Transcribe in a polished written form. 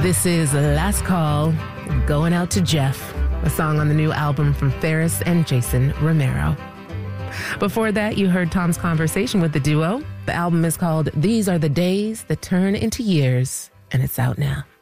This is Last Call, Going Out to Jeff, a song on the new album from Ferris and Jason Romero. Before that, you heard Tom's conversation with the duo. The album is called These Are the Days That Turn Into Years, and it's out now.